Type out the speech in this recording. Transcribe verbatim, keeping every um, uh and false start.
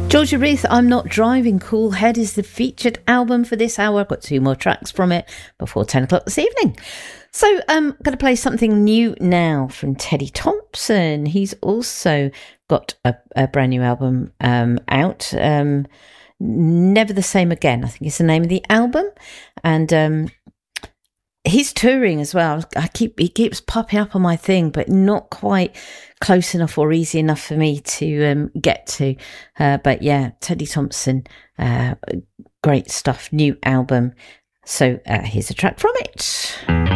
Georgia Ruth, I'm Not Driving. Cool Head is the featured album for this hour. I've got two more tracks from it before ten o'clock this evening. So I'm going to play something new now from Teddy Thompson. He's also got a, a brand new album um, out. Um, Never the Same Again, I think is the name of the album. And um, he's touring as well. I keep He keeps popping up on my thing, but not quite close enough or easy enough for me to um, get to. Uh, but yeah, Teddy Thompson, uh, great stuff, new album. So uh, here's a track from it.